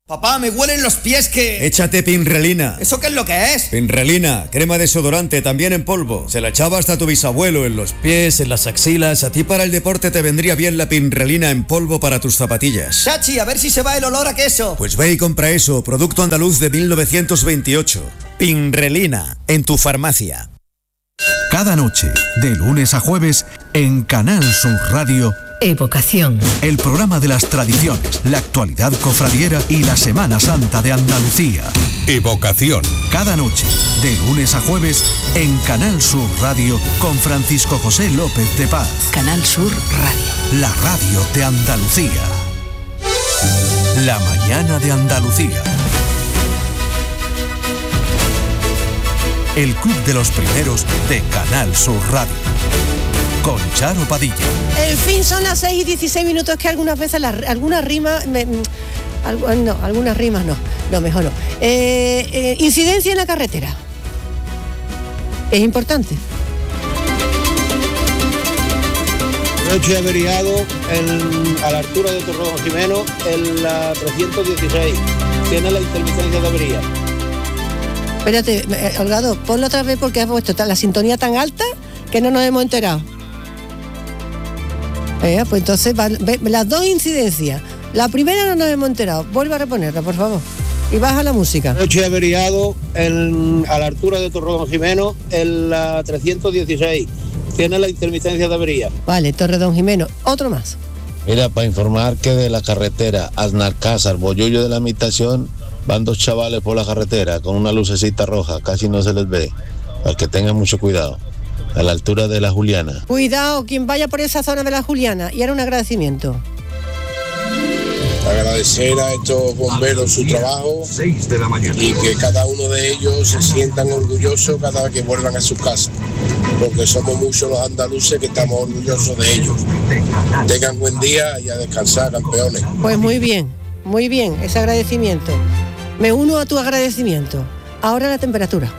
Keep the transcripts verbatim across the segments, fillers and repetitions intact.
Papá, me huelen los pies que... Échate Pinrelina. ¿Eso qué es lo que es? Pinrelina, crema desodorante, también en polvo. Se la echaba hasta tu bisabuelo en los pies, en las axilas. A ti para el deporte te vendría bien la Pinrelina en polvo para tus zapatillas. Chachi, a ver si se va el olor a queso. Pues ve y compra eso, producto andaluz de mil novecientos veintiocho. Pinrelina, en tu farmacia. Cada noche, de lunes a jueves, en Canal Sur Radio... Evocación. El programa de las tradiciones, la actualidad cofradiera y la Semana Santa de Andalucía. Evocación. Cada noche, de lunes a jueves, en Canal Sur Radio, con Francisco José López de Paz. Canal Sur Radio. La radio de Andalucía. La mañana de Andalucía. El club de los primeros de Canal Sur Radio. Con Charo Padilla. En fin, son las seis y dieciséis minutos, que algunas veces las, algunas rimas... Me, al, no, algunas rimas no. No, mejor no. Eh, eh, incidencia en la carretera. Es importante. Noche averiado en, a la altura de Torredón Jimeno, en la trescientos dieciséis. Tiene la intermitencia de avería. Espérate, eh, Holgado, ponlo otra vez porque has puesto la sintonía tan alta que no nos hemos enterado. Eh, pues entonces, va, ve, las dos incidencias. La primera no nos hemos enterado. Vuelve a reponerla, por favor. Y baja la música. Noche averiado en, a la altura de Torredón Jimeno, en la trescientos dieciséis. Tiene la intermitencia de avería. Vale, Torredón Jimeno. Otro más. Mira, para informar que de la carretera Aznalcázar, Bollullo de la Imitación, van dos chavales por la carretera con una lucecita roja. Casi no se les ve. Para que tengan mucho cuidado. A la altura de la Juliana. Cuidado, quien vaya por esa zona de la Juliana. Y ahora un agradecimiento. Agradecer a estos bomberos su trabajo y que cada uno de ellos se sientan orgullosos cada vez que vuelvan a sus casas, porque somos muchos los andaluces que estamos orgullosos de ellos. Tengan buen día y a descansar, campeones. Pues muy bien, muy bien, ese agradecimiento. Me uno a tu agradecimiento. Ahora la temperatura.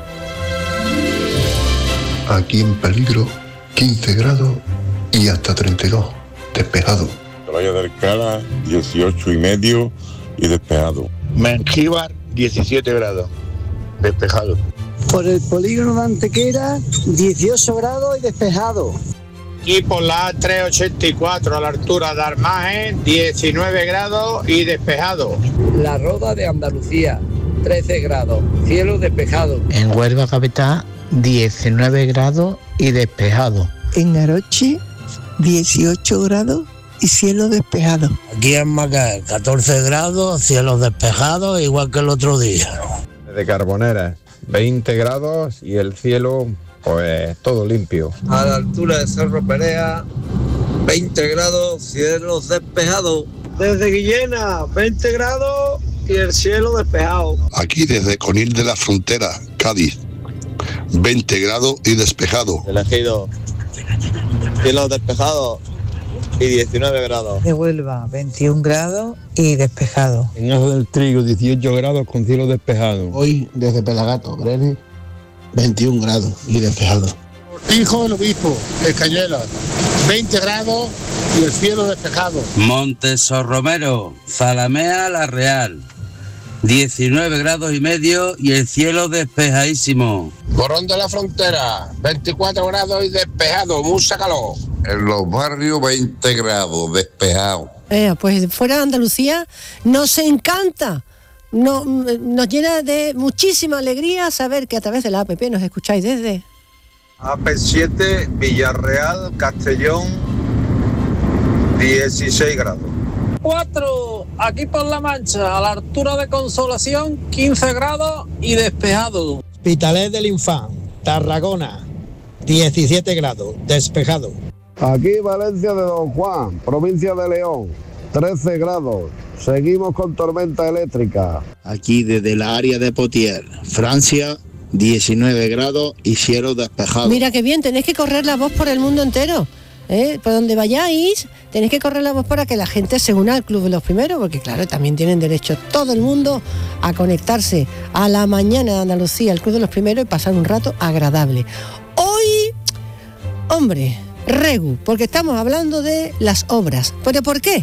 Aquí en peligro, quince grados y hasta treinta y dos, despejado. Playa del Cala, dieciocho y medio y despejado. Mengíbar, diecisiete grados, despejado. Por el polígono de Antequera, dieciocho grados y despejado. Y por la trescientos ochenta y cuatro a la altura de Armajen, diecinueve grados y despejado. La Roda de Andalucía, trece grados, cielo despejado. En Huelva capital, diecinueve grados y despejado. En Aroche, dieciocho grados y cielo despejado. Aquí en Macaé, catorce grados, cielo despejado, igual que el otro día. De Carbonera, veinte grados y el cielo, pues, todo limpio. A la altura de Cerro Perea, veinte grados, cielo despejado. Desde Guillena, veinte grados y el cielo despejado. Aquí desde Conil de la Frontera, Cádiz, veinte grados y despejado. Elegido, cielo despejado y diecinueve grados. De Huelva, veintiún grados y despejado. En Ajo del Trigo, dieciocho grados con cielo despejado. Hoy desde Pelagato, Grene, veintiún grados y despejado. Hijo del Obispo, Escañela, veinte grados y el cielo despejado. Montesorromero, Zalamea La Real, diecinueve grados y medio y el cielo despejadísimo. Morón de la Frontera, veinticuatro grados y despejado, mucha calor. En los barrios, veinte grados, despejado. Eh, pues fuera de Andalucía nos encanta, no, nos llena de muchísima alegría saber que a través de la A P P nos escucháis desde... A P siete, Villarreal, Castellón, dieciséis grados. cuatro, aquí por La Mancha, a la altura de Consolación, quince grados y despejado. Hospitalet del Infant, Tarragona, diecisiete grados, despejado. Aquí Valencia de Don Juan, provincia de León, trece grados, seguimos con tormenta eléctrica. Aquí desde la área de Poitiers, Francia, diecinueve grados y cielo despejado. Mira qué bien, tenéis que correr la voz por el mundo entero. ¿Eh? Por donde vayáis, tenéis que correr la voz para que la gente se una al Club de los Primeros, porque claro, también tienen derecho todo el mundo a conectarse a la mañana de Andalucía, al Club de los Primeros, y pasar un rato agradable. Hoy, hombre, Regu, porque estamos hablando de las obras. ¿Pero por qué?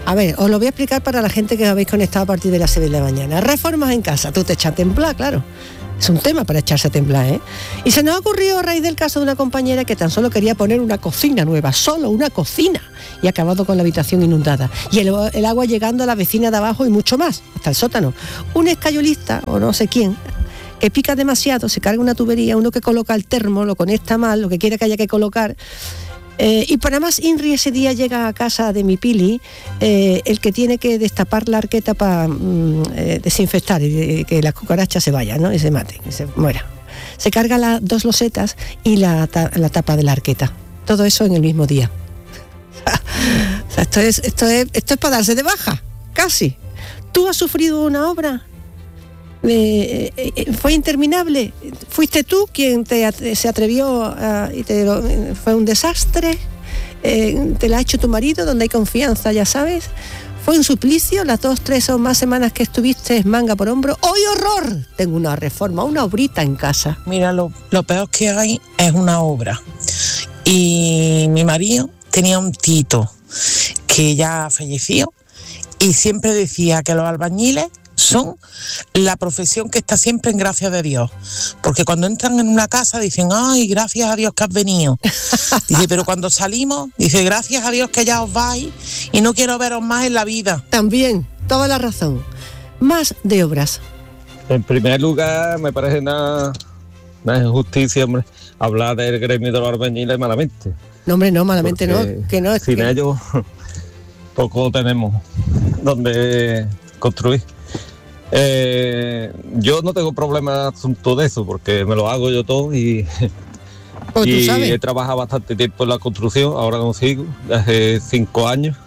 A ver, os lo voy a explicar para la gente que os habéis conectado a partir de las seis de la mañana. Reformas en casa, tú te echas a temblar, claro. Es un tema para echarse a temblar, ¿eh? Y se nos ha ocurrido a raíz del caso de una compañera que tan solo quería poner una cocina nueva, solo una cocina, y ha acabado con la habitación inundada. Y el, el agua llegando a la vecina de abajo y mucho más, hasta el sótano. Un escayolista, o no sé quién, que pica demasiado, se carga una tubería, uno que coloca el termo, lo conecta mal, lo que quiera que haya que colocar. Eh, y para más Inri ese día llega a casa de mi Pili eh, el que tiene que destapar la arqueta para mm, eh, desinfectar y que las cucarachas se vayan, ¿no? Y se maten, y se mueran. Se carga las dos losetas y la, ta- la tapa de la arqueta. Todo eso en el mismo día. O sea, esto es, esto es, esto es para darse de baja, casi. ¿Tú has sufrido una obra? Eh, eh, eh, fue interminable. ¿Fuiste tú quien te, se atrevió a, y te, fue un desastre? Eh, ¿Te la ha hecho tu marido, donde hay confianza, ya sabes? ¿Fue un suplicio las dos, tres o más semanas que estuviste manga por hombro? ¡Hoy horror! Tengo una reforma, una obrita en casa. Mira, lo, lo peor que hay es una obra. Y mi marido tenía un tito que ya falleció y siempre decía que los albañiles son la profesión que está siempre en gracia de Dios, porque cuando entran en una casa dicen, ay, gracias a Dios que has venido. Dice, pero cuando salimos, dice, gracias a Dios que ya os vais y no quiero veros más en la vida. También, toda la razón. Más de obras. En primer lugar, me parece una, una injusticia, hombre, hablar del gremio de los albañiles malamente. No, hombre, no, malamente porque no, que no es sin que... ellos poco tenemos donde construir. Eh, yo no tengo problema asunto de eso, porque me lo hago yo todo y, pues y tú sabes. he trabajado bastante tiempo en la construcción, ahora no sigo, hace cinco años.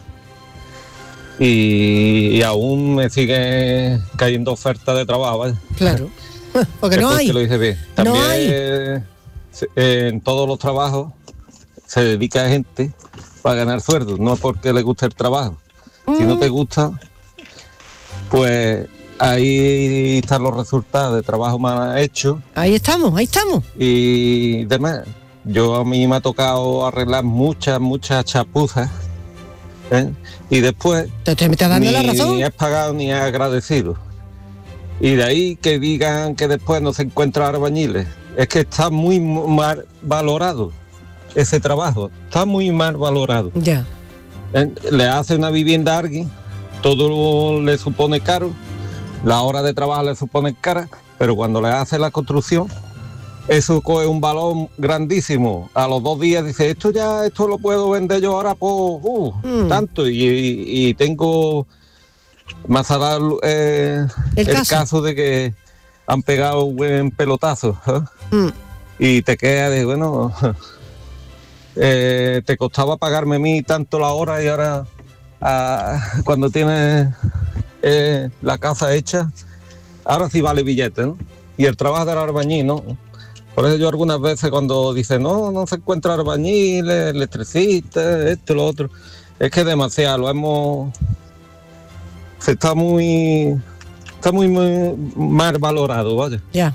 Y, y aún me sigue cayendo ofertas de trabajo, ¿vale? Claro, porque no hay. Que lo dice bien. También no hay. Eh, en todos los trabajos se dedica a gente para ganar sueldo, no porque le guste el trabajo. Mm. Si no te gusta, pues ahí están los resultados de trabajo mal hecho. Ahí estamos, ahí estamos. Y demás. Yo a mí me ha tocado arreglar muchas, muchas chapuzas, ¿eh? Y después ¿Te, te estás dando ni la razón? es pagado ni es agradecido. Y de ahí que digan que después no se encuentran albañiles. Es que está muy mal valorado ese trabajo. Está muy mal valorado. Ya. ¿Eh? Le hace una vivienda a alguien, todo le supone caro, la hora de trabajo le supone cara, pero cuando le hace la construcción, eso coge un valor grandísimo. A los dos días dice, esto ya, esto lo puedo vender yo ahora por uh, mm. tanto. Y, y, y tengo más a dar eh, el, el caso. caso de que han pegado un buen pelotazo. ¿eh? Mm. Y te queda de, bueno, eh, te costaba pagarme a mí tanto la hora y ahora ah, cuando tienes eh, la casa hecha, ahora sí vale billete, ¿no? Y el trabajo del albañil, ¿no? Por eso yo algunas veces cuando dicen, no, no se encuentra albañiles, electricistas, esto y lo otro, es que demasiado, lo hemos... Se está muy... Está muy, muy mal valorado, vaya. Ya.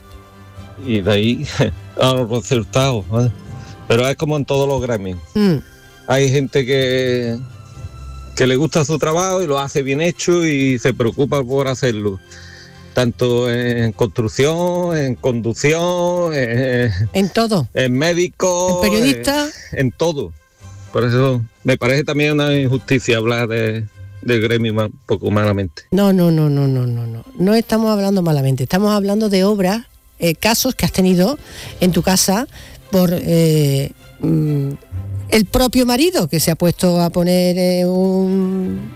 Y de ahí a los resultados, ¿vale? Pero es como en todos los gremios. Mm. Hay gente que, que le gusta su trabajo y lo hace bien hecho y se preocupa por hacerlo. Tanto en construcción, en conducción, en, en todo. En médico. En periodista. En, en todo. Por eso me parece también una injusticia hablar de, del gremio un poco malamente. No, no, no, no, no, no, no. No estamos hablando malamente. Estamos hablando de obras, eh, casos que has tenido en tu casa por eh, mm, el propio marido que se ha puesto a poner eh, un,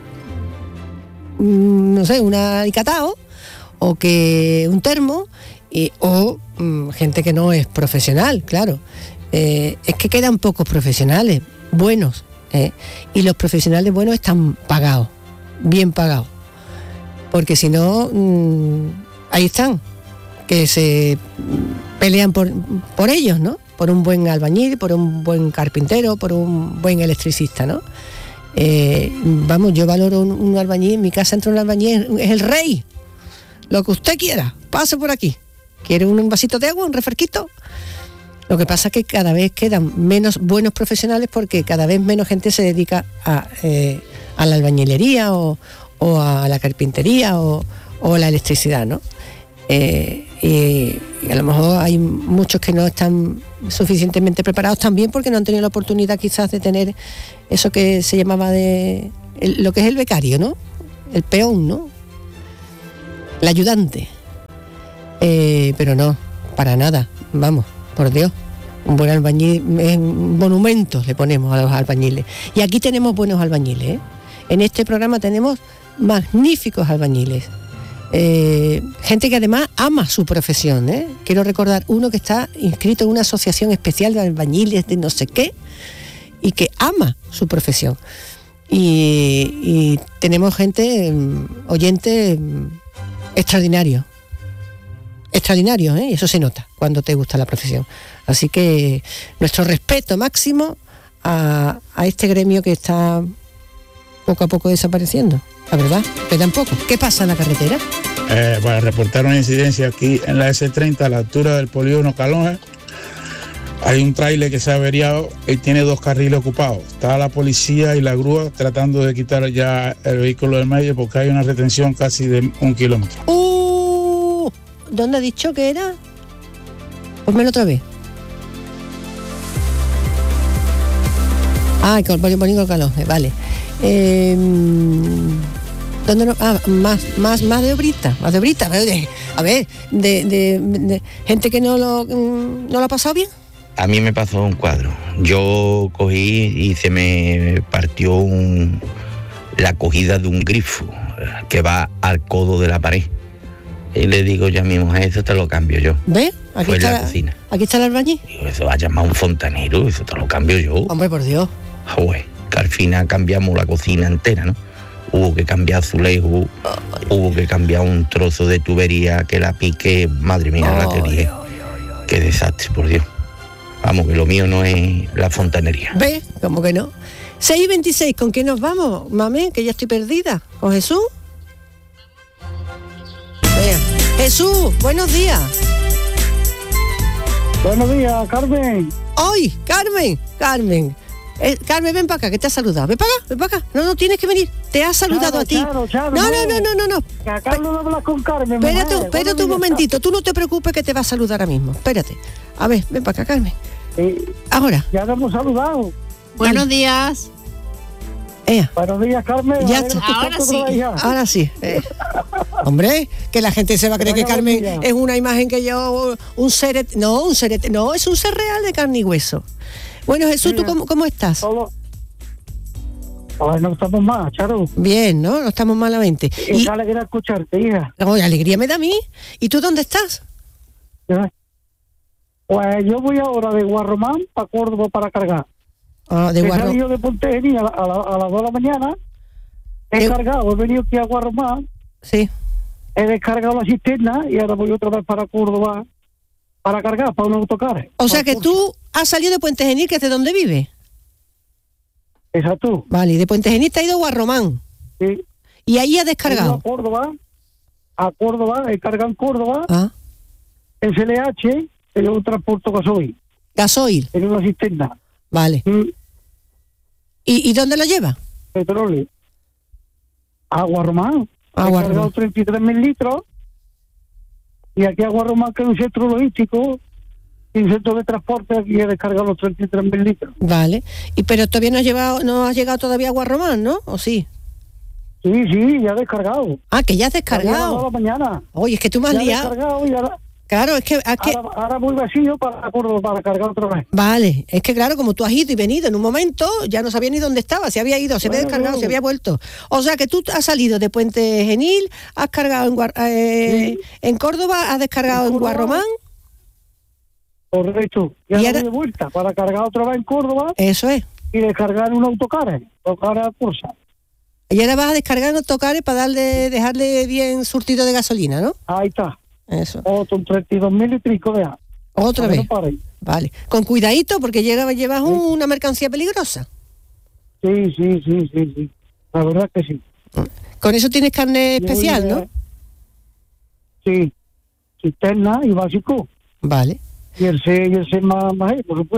un, no sé, un alicatao, o que un termo, eh, o mm, gente que no es profesional, claro. Eh, es que quedan pocos profesionales buenos, eh, y los profesionales buenos están pagados, bien pagados, porque si no, mmm, ahí están, que se pelean por, por ellos, ¿no? Por un buen albañil, por un buen carpintero, por un buen electricista, ¿no? Eh, vamos, yo valoro un, un albañil, en mi casa entra un albañil, es el rey. Lo que usted quiera, pase por aquí. ¿Quiere un vasito de agua, un refresquito? Lo que pasa es que cada vez quedan menos buenos profesionales porque cada vez menos gente se dedica a, eh, a la albañilería o, o a la carpintería o, o a la electricidad, ¿no? Eh, y, y a lo mejor hay muchos que no están suficientemente preparados también porque no han tenido la oportunidad quizás de tener eso que se llamaba de el, lo que es el becario, ¿no? El peón, ¿no? El ayudante. Eh, pero no, para nada, vamos, por Dios. Un buen albañil, un monumento le ponemos a los albañiles. Y aquí tenemos buenos albañiles, ¿eh? En este programa tenemos magníficos albañiles. Eh, gente que además ama su profesión, ¿eh? Quiero recordar uno que está inscrito en una asociación especial de albañiles de no sé qué y que ama su profesión. Y, y tenemos gente, oyente extraordinario. Extraordinario, ¿eh? Y eso se nota cuando te gusta la profesión. Así que nuestro respeto máximo a, a este gremio que está poco a poco desapareciendo, la verdad, quedan poco. ¿Qué pasa en la carretera? Eh, para reportar una incidencia aquí en la ese treinta a la altura del polígono Calonge, hay un tráiler que se ha averiado y tiene dos carriles ocupados. Está la policía y la grúa tratando de quitar ya el vehículo del medio porque hay una retención casi de un kilómetro. Uh, ¿Dónde ha dicho que era? Pónmelo otra vez. Ah, con el polígono Calonge, vale. Eh, ¿Dónde no? Ah, más, más, más de obrita, más de obrita. A ver, de, de, de gente que no lo, no lo ha pasado bien. A mí me pasó un cuadro. Yo cogí y se me partió un, la cogida de un grifo que va al codo de la pared. Y le digo yo a mi mujer, eso te lo cambio yo. ¿Ves? Aquí Fue está en la cocina. Aquí está el albañil. Digo, eso va a llamar un fontanero, eso te lo cambio yo. Hombre, por Dios. Joder, que al final cambiamos la cocina entera, ¿no? Hubo que cambiar azulejo, hubo que cambiar un trozo de tubería que la piqué, madre mía, la que dije. Qué desastre, por Dios. Vamos, que lo mío no es la fontanería. ¿Ves? ¿Cómo que no? seis y veintiséis, ¿con qué nos vamos, mami? Que ya estoy perdida. ¿Con Jesús? Vea. Jesús, buenos días. Buenos días, Carmen. ¡Ay, Carmen! Carmen. Eh, Carmen, ven para acá, que te ha saludado. Ven para acá, ven para acá. No, no, tienes que venir. Te ha saludado Charo, a ti. Charo, Charo, no, no, no, no, no, no, no. Que acabo de hablar con Carmen. Espérate, mujer. espérate un momentito. Tú no te preocupes que te va a saludar ahora mismo. Espérate. A ver, ven para acá, Carmen. Sí. Ahora. Ya te hemos saludado. Buenos días. Ella. Buenos días, Carmen. Ya está. Ahora sí. Ahora sí. Eh. Hombre, que la gente se va a creer que Carmen es una imagen que yo, un ser, no, un ser, no, es un ser real de carne y hueso. Bueno, Jesús, ¿tú cómo, cómo estás? Todo. Ay, no estamos mal, Charo. Bien, ¿no? No estamos malamente. Y qué alegría escucharte, hija. No, alegría me da a mí. ¿Y tú dónde estás? Pues yo voy ahora de Guarromán para Córdoba para cargar. Ah, de Guarromán. He salido de Ponte Genil a, a, la, a las dos de la mañana. He de... cargado, he venido aquí a Guarromán. Sí. He descargado la cisterna y ahora voy otra vez para Córdoba para cargar, para un autocar. O sea que tú has salido de Puente Genil, que es de donde vive. Exacto. Vale, y de Puente Genil te ha ido a Guarromán. Sí. Y ahí has descargado. A Córdoba, a Córdoba, he cargado en Córdoba. Ah. En C L H, en un transporte gasoil. Gasoil. En una cisterna. Vale. Mm. ¿Y, ¿Y dónde lo lleva? Petróleo. A Guarromán. A He Guarromán. cargado treinta y tres mil litros. Y aquí a Guarromán, que es un centro logístico, y un centro de transporte, aquí he descargado los treinta y tres mil litros. Vale. Y pero todavía no has, llevado, no has llegado todavía a Guarromán, ¿no? ¿O sí? Sí, sí, ya he descargado. Ah, que ya has descargado. Ya a la mañana. Oye, es que tú me has ya liado. He descargado y ahora... Claro, es que... Es que... Ahora, ahora voy vacío para Córdoba para cargar otra vez. Vale, es que claro, como tú has ido y venido en un momento, ya no sabía ni dónde estaba, se había ido, se había descargado, no. se había vuelto. O sea que tú has salido de Puente Genil, has cargado en, Guar... eh, sí. en Córdoba, has descargado en, en Guarromán. Correcto. Y ahora, y ahora... voy de vuelta para cargar otra vez en Córdoba. Eso es. Y descargar un autocar, autocar a cursa. Y ahora vas a descargar en autocares para darle, dejarle bien surtido de gasolina, ¿no? Ahí está. Eso. Otro treinta y dos mil y pico de agua. Otra vez. Vale. Con cuidadito porque llevas, llevas sí. una mercancía peligrosa. Sí, sí, sí, sí, sí. La verdad que sí. Con eso tienes carne especial, Yo, ¿no? Sí. Cisterna y básico. Vale. Y el C, y el C más, más, por supuesto.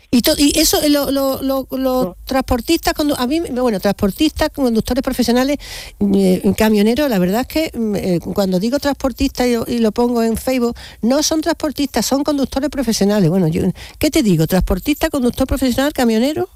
Y, to, y eso, los lo, lo, lo, transportistas, a mí, bueno, transportistas, conductores profesionales, eh, camioneros, la verdad es que eh, cuando digo transportistas y, y lo pongo en Facebook, no son transportistas, son conductores profesionales. Bueno, yo, ¿qué te digo? ¿Transportista, conductor profesional, camionero?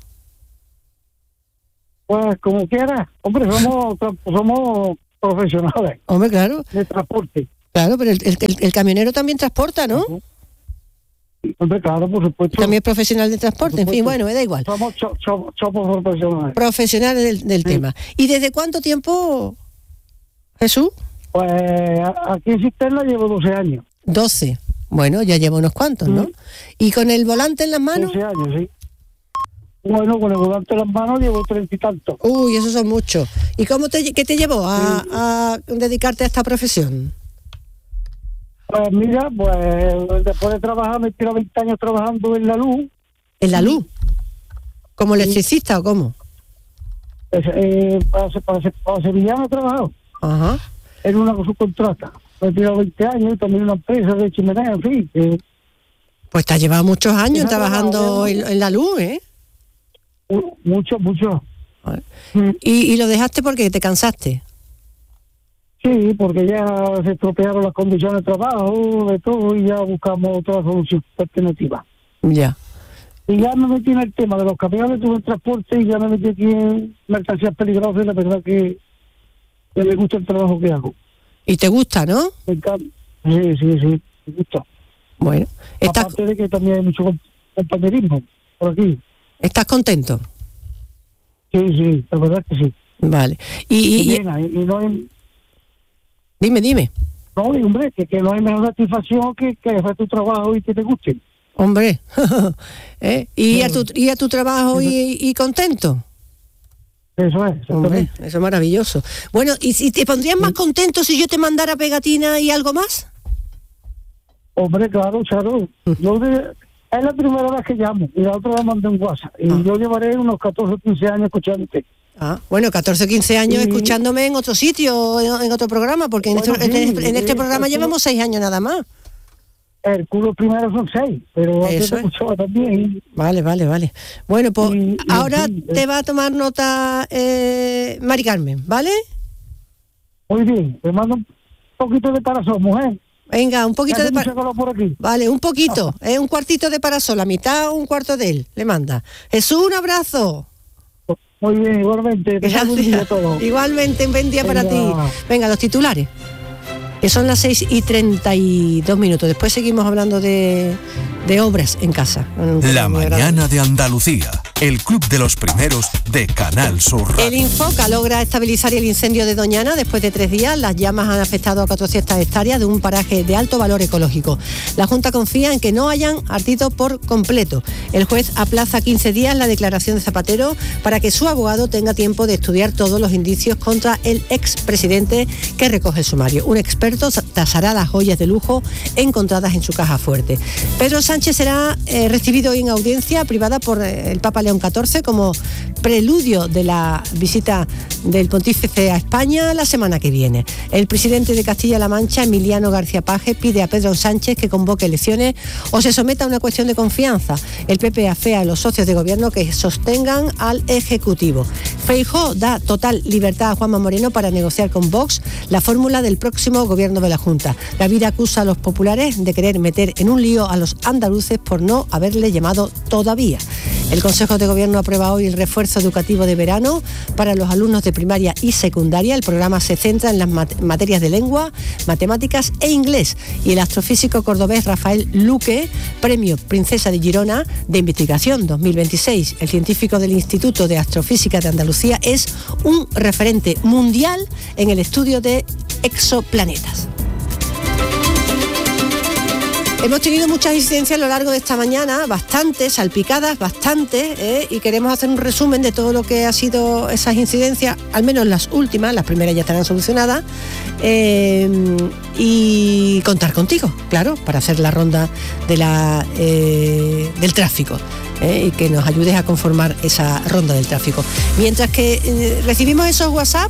Pues como quieras. Hombre, somos, somos profesionales. Hombre, claro. De transporte. Claro, pero el, el, el camionero también transporta, ¿no? Uh-huh. Hombre, claro, por supuesto. También es profesional de transporte, en fin, bueno, me da igual. Somos cho, cho, cho, profesionales. Profesionales del, del sí. tema. ¿Y desde cuánto tiempo, Jesús? Pues aquí en Cisterna llevo doce años. doce. Bueno, ya llevo unos cuantos, ¿no? Mm. ¿Y con el volante en las manos? doce años, sí. Bueno, con el volante en las manos llevo treinta y tantos. Uy, esos son muchos. ¿Y cómo te, qué te llevó a, sí. a dedicarte a esta profesión? Pues mira, pues después de trabajar, me tiro veinte años trabajando en la luz. ¿En la luz? ¿Como electricista sí. o cómo? Pues, eh, para, para, para Sevillano he trabajado. Ajá. En una subcontrata. Me he tirado veinte años, también una empresa de chimenea, en fin. Que... Pues te has llevado muchos años trabajando en, en la luz, ¿eh? Mucho, mucho. ¿Y, ¿Y lo dejaste porque te cansaste? Sí, porque ya se estropearon las condiciones de trabajo, de todo, y ya buscamos otra solución alternativa. Ya. Y ya me metí en el tema de los camiones, tuve el transporte y ya me metí aquí en mercancías peligrosas y la verdad que, que me gusta el trabajo que hago. ¿Y te gusta, no? Me encanta. Sí, sí, sí, me gusta. Bueno. ¿Estás... Aparte de que también hay mucho compañerismo por aquí. ¿Estás contento? Sí, sí, la verdad que sí. Vale. Y, y, y, y, y no hay... Dime, dime. No, hombre, que, que no hay mejor satisfacción que, que hacer tu trabajo y que te guste. Hombre. ¿Eh? ¿Y, sí. a tu, ¿Y a tu trabajo y, y contento? Eso es, hombre, eso es maravilloso. Bueno, ¿y si te pondrías sí. más contento si yo te mandara pegatina y algo más? Hombre, claro, claro. Yo de, es la primera vez que llamo y la otra vez mandé un WhatsApp. Y ah. yo llevaré unos catorce o quince años escuchándote. Ah, bueno, catorce o quince años sí. escuchándome en otro sitio, en, en otro programa, porque bueno, en, este, sí, en, en este programa sí. llevamos seis años nada más. El culo primero son seis, pero antes te escuchaba también. Vale, vale, vale. Bueno, pues y, ahora y, te va a tomar nota eh, Mari Carmen, ¿vale? Muy bien, te mando un poquito de parasol, mujer. Venga, un poquito de parasol. Vale, un poquito, eh, un cuartito de parasol, la mitad o un cuarto de él, le manda. Jesús, un abrazo. Muy bien, igualmente. Gracias. Todo. Igualmente, un buen día Venga. para ti. Venga, los titulares, que son las seis y treinta y dos minutos. Después seguimos hablando de, de obras en casa. La mañana de Andalucía, el club de los primeros de Canal Sur Radio. El Infoca logra estabilizar el incendio de Doñana después de tres días. Las llamas han afectado a cuatrocientas hectáreas de un paraje de alto valor ecológico. La Junta confía en que no hayan ardido por completo. El juez aplaza quince días la declaración de Zapatero para que su abogado tenga tiempo de estudiar todos los indicios contra el expresidente que recoge el sumario. Un experto tasará las joyas de lujo encontradas en su caja fuerte. Pedro Sánchez será eh, recibido hoy en audiencia privada por eh, el Papa León catorce como preludio de la visita del pontífice a España la semana que viene. El presidente de Castilla-La Mancha, Emiliano García Paje, pide a Pedro Sánchez que convoque elecciones o se someta a una cuestión de confianza. El P P afea a los socios de gobierno que sostengan al Ejecutivo. Feijóo da total libertad a Juanma Moreno para negociar con Vox la fórmula del próximo gobierno de la Junta. Gavira acusa a los populares de querer meter en un lío a los andaluces por no haberle llamado todavía. El Consejo de Gobierno aprueba hoy el refuerzo educativo de verano para los alumnos de primaria y secundaria. El programa se centra en las mat- materias de lengua, matemáticas e inglés. Y el astrofísico cordobés Rafael Luque, premio Princesa de Girona de Investigación dos mil veintiséis. El científico del Instituto de Astrofísica de Andalucía es un referente mundial en el estudio de exoplanetas. Hemos tenido muchas incidencias a lo largo de esta mañana, bastantes, salpicadas, bastantes, ¿eh? y queremos hacer un resumen de todo lo que ha sido esas incidencias, al menos las últimas, las primeras ya estarán solucionadas, eh, y contar contigo, claro, para hacer la ronda de la, eh, del tráfico. Eh, y que nos ayudes a conformar esa ronda del tráfico. Mientras que eh, recibimos esos WhatsApp,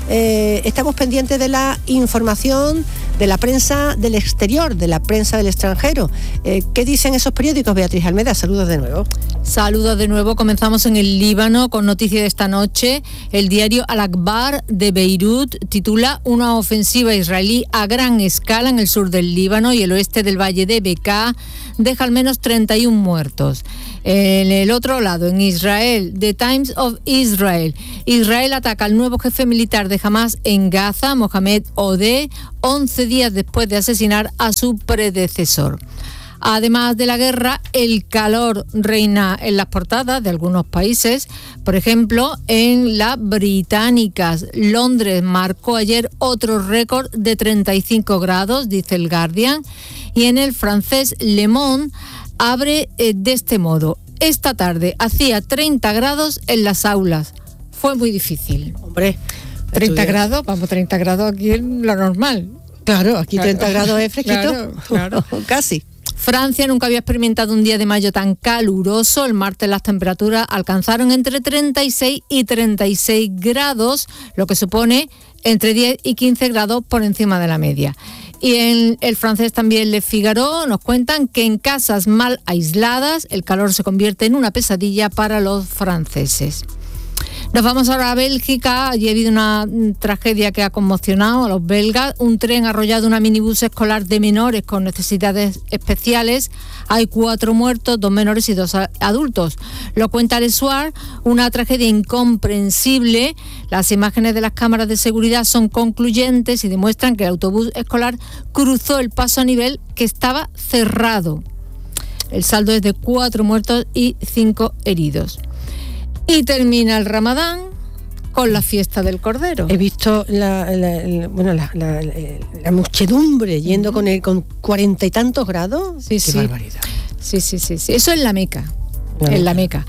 eh, estamos pendientes de la información de la prensa del exterior, de la prensa del extranjero. Eh, ¿Qué dicen esos periódicos, Beatriz Almeda? Saludos de nuevo. Saludos de nuevo. Comenzamos en el Líbano con noticia de esta noche. El diario Al-Akhbar de Beirut titula una ofensiva israelí a gran escala en el sur del Líbano y el oeste del valle de Bekaa deja al menos treinta y uno muertos. En el otro lado, en Israel, The Times of Israel. Israel ataca al nuevo jefe militar de Hamas en Gaza, Mohamed Odeh, once días después de asesinar a su predecesor. Además de la guerra, el calor reina en las portadas de algunos países. Por ejemplo, en las británicas, Londres marcó ayer otro récord de treinta y cinco grados, dice el Guardian. Y en el francés, Le Monde abre eh, de este modo. Esta tarde hacía treinta grados en las aulas. Fue muy difícil. Hombre, treinta grados, vamos, treinta grados aquí es lo normal. Claro, aquí claro. treinta grados es fresquito. Claro, claro. Casi. Francia nunca había experimentado un día de mayo tan caluroso. El martes las temperaturas alcanzaron entre treinta y seis y treinta y seis grados, lo que supone entre diez y quince grados por encima de la media. Y en el francés también Le Figaro nos cuentan que en casas mal aisladas el calor se convierte en una pesadilla para los franceses. Nos vamos ahora a Bélgica. Allí ha habido una tragedia que ha conmocionado a los belgas. Un tren ha arrollado una minibús escolar de menores con necesidades especiales. Hay cuatro muertos, dos menores y dos adultos. Lo cuenta Le Soir, una tragedia incomprensible. Las imágenes de las cámaras de seguridad son concluyentes y demuestran que el autobús escolar cruzó el paso a nivel que estaba cerrado. El saldo es de cuatro muertos y cinco heridos. Y termina el Ramadán con la fiesta del Cordero. He visto la, la, la, bueno, la, la, la, la muchedumbre yendo con el, con cuarenta y tantos grados. Sí, Qué sí. barbaridad. Sí, sí, sí, sí. Eso es la Meca. La en la Meca.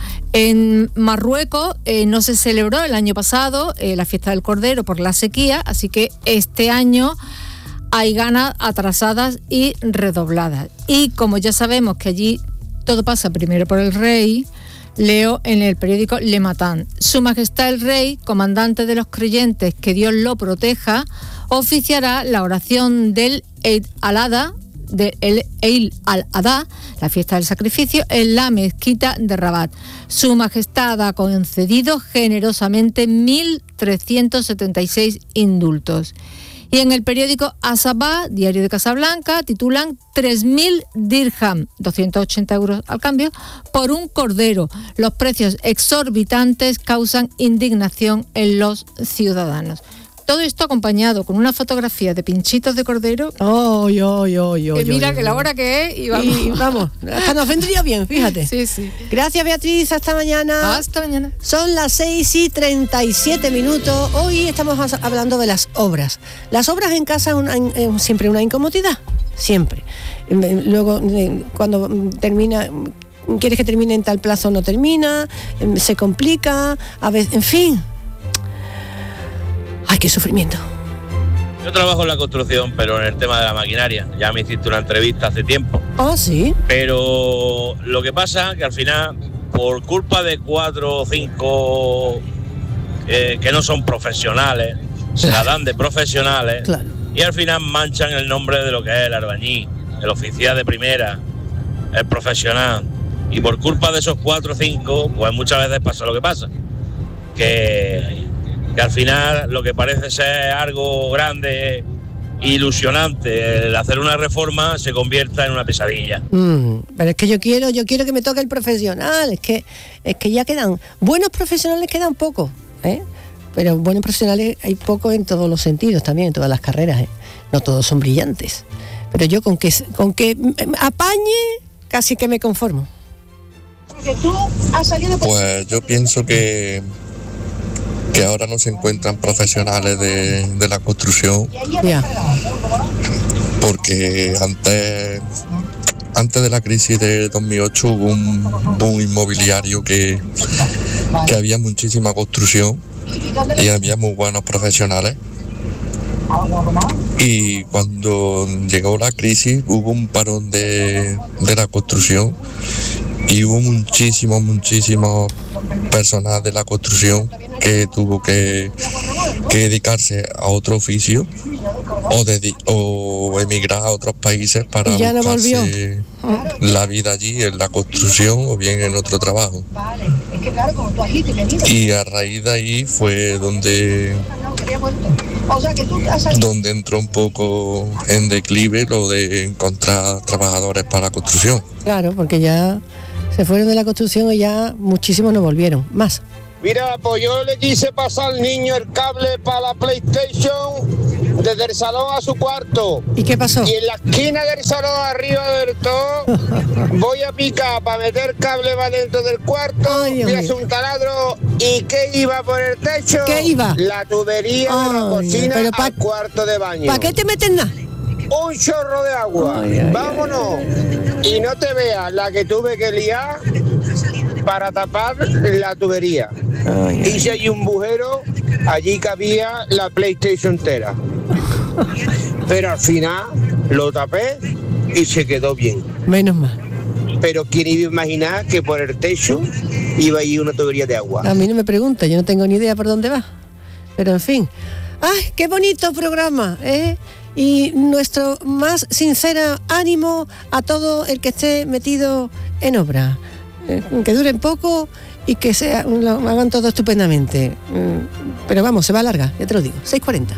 En Marruecos eh, no se celebró el año pasado eh, la fiesta del Cordero por la sequía, así que este año hay ganas atrasadas y redobladas. Y como ya sabemos que allí todo pasa primero por el rey, leo en el periódico Le Matin: Su Majestad el Rey, comandante de los creyentes, que Dios lo proteja, oficiará la oración del Eid al-Adha, de el Eid al-Adha, la fiesta del sacrificio, en la mezquita de Rabat. Su Majestad ha concedido generosamente mil trescientos setenta y seis indultos. Y en el periódico Asabah, diario de Casablanca, titulan tres mil dirham, doscientos ochenta euros al cambio, por un cordero. Los precios exorbitantes causan indignación en los ciudadanos. Todo esto acompañado con una fotografía de pinchitos de cordero. Oh, yo, yo, yo, que mira yo, que yo. la hora que es y vamos. Y vamos, hasta nos vendría bien, fíjate. Sí, sí. Gracias, Beatriz, hasta mañana. Hasta mañana. Son las seis y treinta y siete minutos. Hoy estamos hablando de las obras. Las obras en casa son siempre una incomodidad, siempre. Luego, cuando termina... quieres que termine en tal plazo, no termina, se complica, a veces, en fin... ¡Ay, qué sufrimiento! Yo trabajo en la construcción, pero en el tema de la maquinaria. Ya me hiciste una entrevista hace tiempo. Ah, sí. Pero lo que pasa que al final, por culpa de cuatro o cinco eh, que no son profesionales, se la dan de profesionales, claro. Y al final manchan el nombre de lo que es el albañil, el oficial de primera, el profesional. Y por culpa de esos cuatro o cinco, pues muchas veces pasa lo que pasa. Que... que al final lo que parece ser algo grande, ilusionante, el hacer una reforma se convierta en una pesadilla. Mm, pero es que yo quiero, yo quiero que me toque el profesional, es que, es que ya quedan, buenos profesionales quedan pocos, ¿eh? Pero buenos profesionales hay pocos en todos los sentidos también, en todas las carreras, ¿eh? No todos son brillantes. Pero yo con que, con que apañe, casi que me conformo. Pues yo pienso que que ahora no se encuentran profesionales de, de la construcción, yeah. Porque antes antes de la crisis de dos mil ocho hubo un boom inmobiliario que, que había muchísima construcción y había muy buenos profesionales, y cuando llegó la crisis hubo un parón de, de la construcción y hubo muchísimos, muchísimos personas de la construcción que tuvo que, que dedicarse a otro oficio o, dedi- o emigrar a otros países para Y ya no buscarse la vida allí en la construcción o bien en otro trabajo. Y a raíz de ahí fue donde donde entró un poco en declive lo de encontrar trabajadores para la construcción. Claro, porque ya se fueron de la construcción y ya muchísimos no volvieron. Más. Mira, pues yo le quise pasar al niño el cable para la PlayStation desde el salón a su cuarto. ¿Y qué pasó? Y en la esquina del salón arriba del todo voy a picar para meter cable para dentro del cuarto. Ay, voy a hacer un taladro. ¿Y qué iba por el techo? ¿Qué iba? La tubería Ay, de la cocina pero pa- al cuarto de baño. ¿Para qué te meten nada? Un chorro de agua. Ay, ay, Vámonos. Ay. Y no te veas la que tuve que liar para tapar la tubería. Ay, ay. Hice allí un bujero, allí cabía la PlayStation entera. Pero al final lo tapé y se quedó bien. Menos mal. Pero quién iba a imaginar que por el techo iba allí una tubería de agua. A mí no me pregunta, yo no tengo ni idea por dónde va. Pero en fin. ¡Ay, qué bonito programa! ¿eh? Y nuestro más sincero ánimo a todo el que esté metido en obra. Eh, que duren poco y que sea, lo hagan todo estupendamente. Mm, pero vamos, se va a alargar, ya te lo digo. seis cuarenta.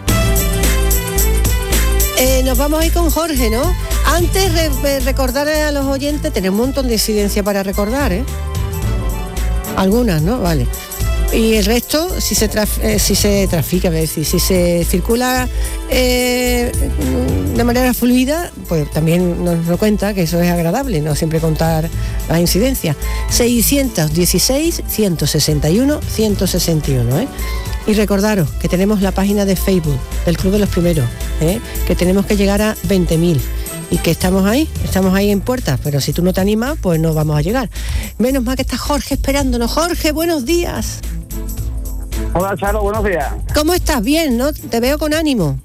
Eh, nos vamos a ir con Jorge, ¿no? Antes re- recordar a los oyentes, tenemos un montón de incidencia para recordar, ¿eh? Algunas, ¿no? Vale. Y el resto, si se, traf- eh, si se trafica, es decir, si se circula eh, de manera fluida, pues también nos lo cuenta, que eso es agradable, no siempre contar las incidencias. seiscientos dieciséis, ciento sesenta y uno, ciento sesenta y uno, ¿eh? Y recordaros que tenemos la página de Facebook del Club de los Primeros, ¿eh? Que tenemos que llegar a veinte mil. Y que estamos ahí, estamos ahí en puertas, pero si tú no te animas, pues no vamos a llegar. Menos mal que está Jorge esperándonos. Jorge, buenos días. Hola, Charo, buenos días. ¿Cómo estás? Bien, ¿no? Te veo con ánimo.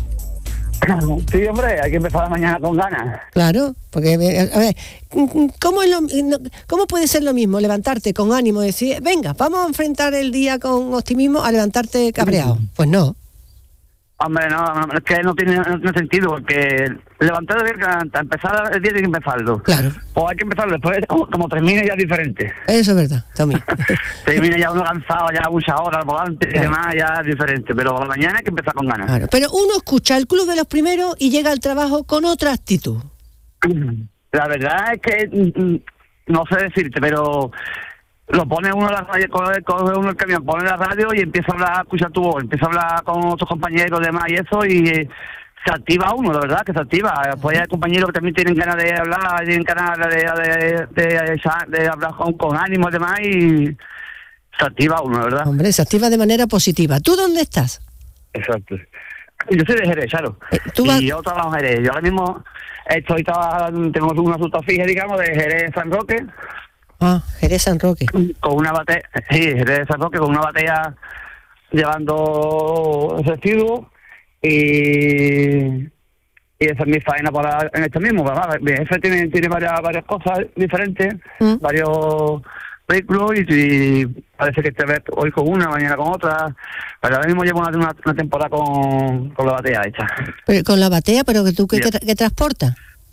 Sí, hombre, hay que empezar la mañana con ganas. Claro, porque, a ver, ¿cómo, es lo, ¿cómo puede ser lo mismo levantarte con ánimo y decir, venga, vamos a enfrentar el día con optimismo a levantarte cabreado? Pues no. Hombre, no, es que no tiene, no tiene sentido, porque levantar el día, empezar el día tiene que empezarlo. Claro. O hay que empezarlo después, como, como termine ya diferente. Eso es verdad, también. Termina ya uno cansado, ya muchas horas al volante claro. Y demás, ya es diferente, pero por la mañana hay que empezar con ganas. Claro, pero uno escucha el Club de los Primeros y llega al trabajo con otra actitud. La verdad es que, no sé decirte, pero... Lo pone uno la radio, coge, coge uno el camión, pone la radio y empieza a hablar, a escuchar tu voz, empieza a hablar con otros compañeros demás y eso, y eh, se activa uno, la verdad que se activa. Después hay compañeros que también tienen ganas de hablar, tienen ganas de, de, de, de, de hablar con, con ánimo y demás, y se activa uno, la verdad. Hombre, se activa de manera positiva. ¿Tú dónde estás? Exacto. Yo soy de Jerez, claro. Eh, ¿tú vas... Y yo trabajo en Jerez. Yo ahora mismo estoy trabajando, tengo una ruta fija, digamos, de Jerez San Roque. Ah, Jerez San Roque. Con una batea, sí, Jerez San Roque, con una batea llevando residuos y, y esa es mi faena para en este mismo. ¿Verdad? Mi jefe tiene, tiene varias, varias cosas diferentes, ¿Mm? varios vehículos y, y parece que este vez hoy con una, mañana con otra. Pero ahora mismo llevo una, una, una temporada con, con la batea hecha. Pero, ¿con la batea? ¿Pero que tú qué, qué, qué transportas?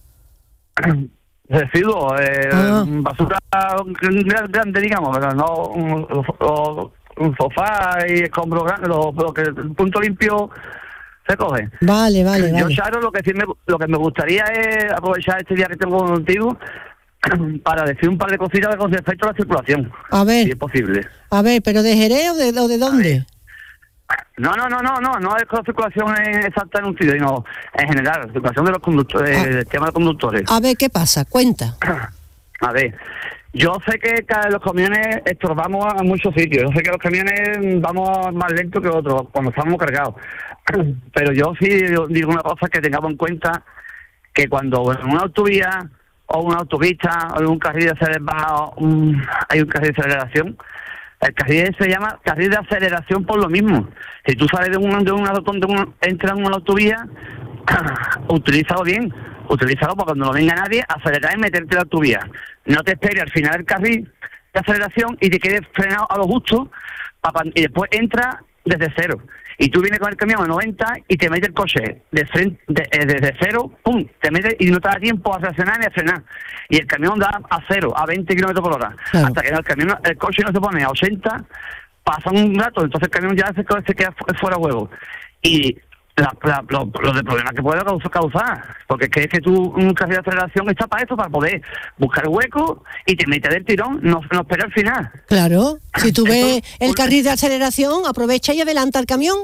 Residuos, eh, ah. basura grande, digamos, pero no un, un, un sofá y escombros grandes, lo, lo que el punto limpio se coge. Vale, vale, Yo, vale. Charo, lo que sí me, lo que me gustaría es aprovechar este día que tengo contigo para decir un par de cositas con respecto a la circulación. A ver. Si es posible. A ver, ¿pero de Jerez o de, o de dónde? No, no, no, no, no, no es con la circulación exacta en un sitio, sino en general, la circulación de los conductores, ah. el tema de conductores. A ver, ¿qué pasa? Cuenta. A ver, yo sé que los camiones estorbamos a muchos sitios, yo sé que los camiones vamos más lento que otros cuando estamos cargados, pero yo sí digo una cosa, que tengamos en cuenta que cuando en una autovía o una autopista o en un carril de aceleración, hay un carril de aceleración. El carril se llama carril de aceleración por lo mismo. Si tú sales de una, de una rotonda, entras en una autovía, utilízalo bien, utilízalo para cuando no venga nadie, acelerar y meterte en la autovía. No te esperes al final del carril de aceleración y te quedes frenado a lo justo, y después entra desde cero. Y tú vienes con el camión a noventa y te mete el coche de frente, de, de, desde cero, pum, te mete y no te da tiempo a reaccionar ni a frenar. Y el camión da a cero, a veinte kilómetros por hora. Claro. Hasta que el camión, el coche no se pone a ochenta, pasa un rato, entonces el camión ya se, se queda fuera huevo. Y la, la, lo, lo de problemas que puede causar, porque es que, es que tú, un carril de aceleración está para eso, para poder buscar hueco y te metes del tirón, no, no espera al final. Claro, si tú ves el carril de aceleración, aprovecha y adelanta el camión.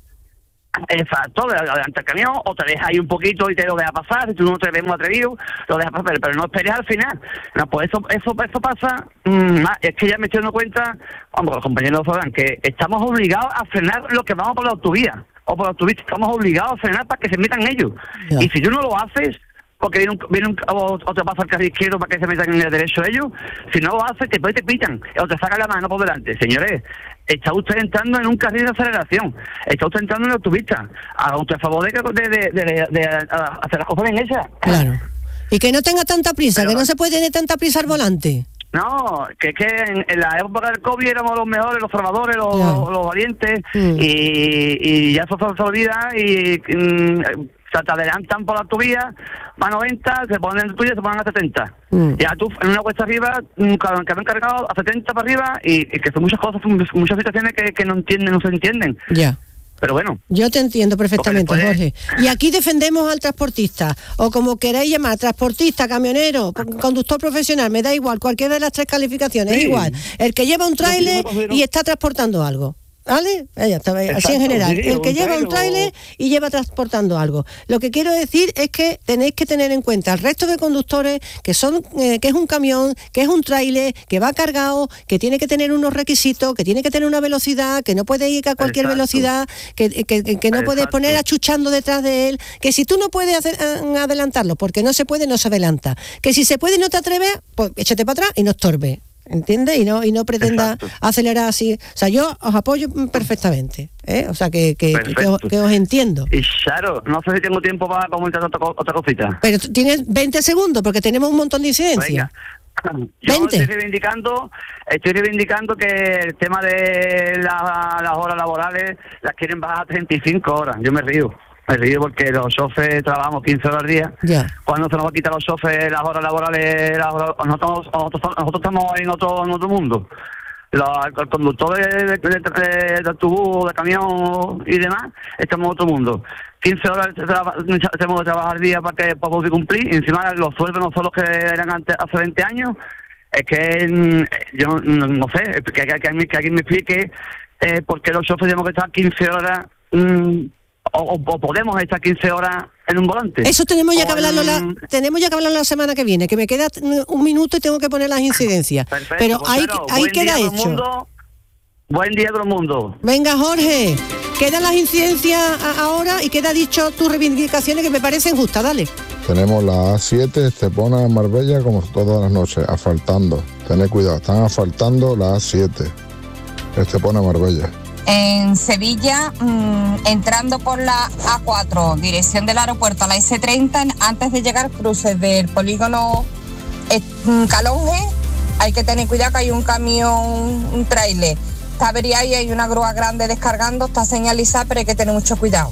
Exacto, adelanta el camión, o te dejas ahí un poquito y te lo dejas pasar, si tú no te ves muy atrevido, lo dejas pasar, pero no esperes al final. No, pues eso eso, eso pasa, mmm, es que ya me estoy dando cuenta, vamos, los compañeros sabrán, que estamos obligados a frenar lo que vamos por la autovía, o por la autovía, estamos obligados a frenar para que se metan ellos. Yeah. Y si tú no lo haces, porque viene un, viene un o, o te pasa al carril izquierdo para que se metan en el derecho ellos, si no lo haces, después te pitan, o te sacan la mano por delante. Señores, está usted entrando en un carril de aceleración, está usted entrando en la autopista, haga usted a favor de, de, de, de, de, de hacer las cosas bien hechas. Claro. Y que no tenga tanta prisa, pero, que no se puede tener tanta prisa al volante. No, que es que en, en la época del COVID éramos los mejores, los salvadores, los, los, los valientes, mm. y, y ya eso se olvida y... y te adelantan por la autovía, va a noventa, se ponen en tuya y se ponen a setenta. Mm. Ya tú en una cuesta arriba, un camión cargado a setenta para arriba, y, y que son muchas cosas, muchas situaciones que, que no entienden, no se entienden. Ya. Pero bueno. Yo te entiendo perfectamente, después... Jorge. Y aquí defendemos al transportista, o como queráis llamar, transportista, camionero, conductor profesional, me da igual, cualquiera de las tres calificaciones, sí. Es igual. El que lleva un tráiler y está transportando algo. ¿Vale? Ella está, así en general. Sí, el que lleva un tráiler y lleva transportando algo. Lo que quiero decir es que tenéis que tener en cuenta al resto de conductores que son eh, que es un camión, que es un tráiler, que va cargado, que tiene que tener unos requisitos, que tiene que tener una velocidad, que no puede ir a cualquier Exacto. velocidad, que, que, que no puedes poner achuchando detrás de él, que si tú no puedes hacer, adelantarlo, porque no se puede, no se adelanta. Que si se puede y no te atreves, pues échate para atrás y no estorbe. ¿Entiendes? Y no y no pretenda Exacto. acelerar así. O sea, yo os apoyo perfectamente, ¿eh? O sea, que, que, que, os, que os entiendo. Y claro, no sé si tengo tiempo para comentar otra, otra cosita. Pero tienes veinte segundos, porque tenemos un montón de incidencias. Venga. Yo veinte. estoy reivindicando, estoy reivindicando que el tema de la, las horas laborales las quieren bajar a treinta y cinco horas. Yo me río. Me río porque los choferes trabajamos quince horas al día. Yeah. Cuando se nos va a quitar los choferes las horas laborales, las horas, nosotros, nosotros, nosotros estamos en otro, en otro mundo. Los, el conductor de, de, de, de, de autobús, de camión y demás, estamos en otro mundo. quince horas tenemos que trabajar al día para que para poder cumplir, y encima los sueldos no son los que eran antes, hace veinte años. Es que yo no, no sé, que, que, que, que alguien me explique eh, por qué los choferes tenemos que estar quince horas... Mmm, O, o podemos estar quince horas en un volante. Eso tenemos ya que hablarlo la, tenemos ya que hablarlo la semana que viene, que me queda un minuto y tengo que poner las incidencias. Perfecto, pero pues ahí, claro, ahí queda hecho. Mundo, buen día a todo el mundo. Venga, Jorge, quedan las incidencias ahora y queda dicho tus reivindicaciones que me parecen justas, dale. Tenemos la A siete, Estepona en Marbella, como todas las noches, asfaltando. Tened cuidado, están asfaltando la A siete, Estepona en Marbella. En Sevilla, mmm, entrando por la A cuatro, dirección del aeropuerto a la ese treinta, antes de llegar cruces del polígono eh, Calonge, hay que tener cuidado que hay un camión, un tráiler, está averiado y hay una grúa grande descargando, está señalizada, pero hay que tener mucho cuidado.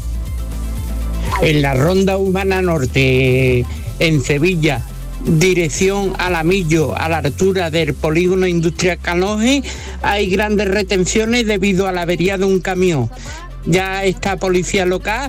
En la ronda urbana norte, en Sevilla, dirección Alamillo, a la altura del polígono industrial Calonge, hay grandes retenciones debido a la avería de un camión. Ya está policía local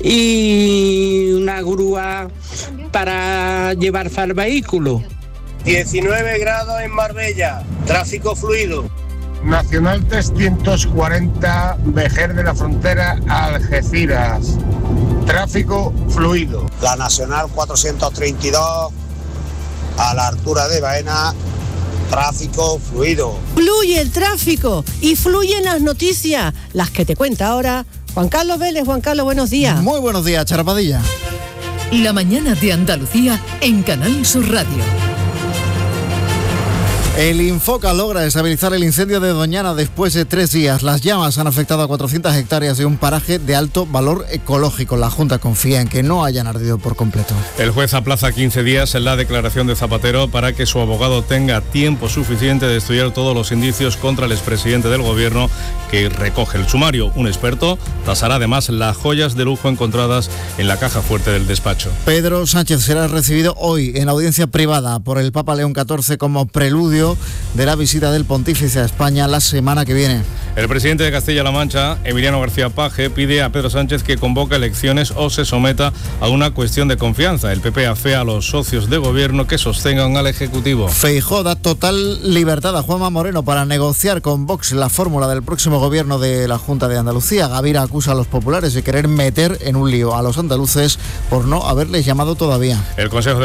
y una grúa para llevar al vehículo. diecinueve grados en Marbella, tráfico fluido. Nacional trescientos cuarenta, Vejer de la Frontera, Algeciras, tráfico fluido. La Nacional cuatrocientos treinta y dos, a la altura de Baena, tráfico fluido. Fluye el tráfico y fluyen las noticias, las que te cuenta ahora Juan Carlos Vélez. Juan Carlos, buenos días. Muy buenos días, Charapadilla. La mañana de Andalucía en Canal Sur Radio. El Infoca logra estabilizar el incendio de Doñana después de tres días. Las llamas han afectado a cuatrocientas hectáreas de un paraje de alto valor ecológico. La Junta confía en que no hayan ardido por completo. El juez aplaza quince días en la declaración de Zapatero para que su abogado tenga tiempo suficiente de estudiar todos los indicios contra el expresidente del gobierno que recoge el sumario. Un experto tasará además las joyas de lujo encontradas en la caja fuerte del despacho. Pedro Sánchez será recibido hoy en audiencia privada por el Papa León catorce como preludio de la visita del pontífice a España la semana que viene. El presidente de Castilla-La Mancha, Emiliano García Paje, pide a Pedro Sánchez que convoque elecciones o se someta a una cuestión de confianza. El P P afea a los socios de gobierno que sostengan al Ejecutivo. Feijóo da total libertad a Juanma Moreno para negociar con Vox la fórmula del próximo gobierno de la Junta de Andalucía. Gavira acusa a los populares de querer meter en un lío a los andaluces por no haberles llamado todavía. El Consejo de